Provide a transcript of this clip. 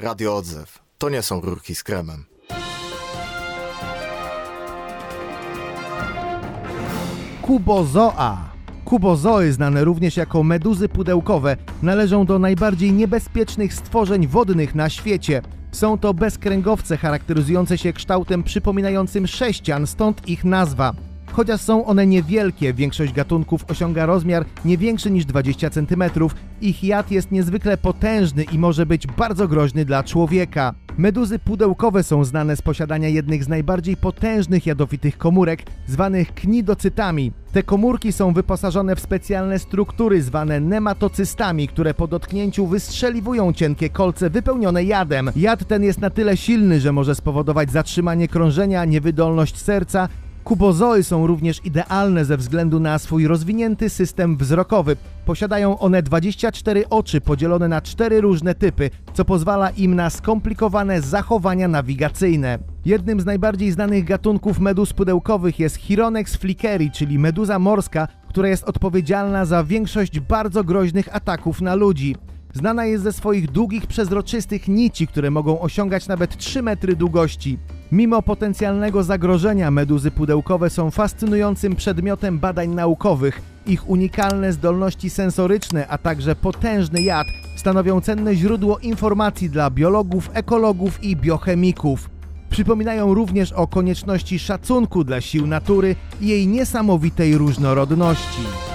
Radio Odzew. To nie są rurki z kremem. Kubozoa. Kubozoy, znane również jako meduzy pudełkowe, należą do najbardziej niebezpiecznych stworzeń wodnych na świecie. Są to bezkręgowce charakteryzujące się kształtem przypominającym sześcian, stąd ich nazwa. Chociaż są one niewielkie, większość gatunków osiąga rozmiar nie większy niż 20 cm. Ich jad jest niezwykle potężny i może być bardzo groźny dla człowieka. Meduzy pudełkowe są znane z posiadania jednych z najbardziej potężnych jadowitych komórek, zwanych knidocytami. Te komórki są wyposażone w specjalne struktury zwane nematocystami, które po dotknięciu wystrzeliwują cienkie kolce wypełnione jadem. Jad ten jest na tyle silny, że może spowodować zatrzymanie krążenia, niewydolność serca. Kubozoi są również idealne ze względu na swój rozwinięty system wzrokowy. Posiadają one 24 oczy podzielone na 4 różne typy, co pozwala im na skomplikowane zachowania nawigacyjne. Jednym z najbardziej znanych gatunków meduz pudełkowych jest Chironex flickeri, czyli meduza morska, która jest odpowiedzialna za większość bardzo groźnych ataków na ludzi. Znana jest ze swoich długich, przezroczystych nici, które mogą osiągać nawet 3 metry długości. Mimo potencjalnego zagrożenia meduzy pudełkowe są fascynującym przedmiotem badań naukowych. Ich unikalne zdolności sensoryczne, a także potężny jad stanowią cenne źródło informacji dla biologów, ekologów i biochemików. Przypominają również o konieczności szacunku dla sił natury i jej niesamowitej różnorodności.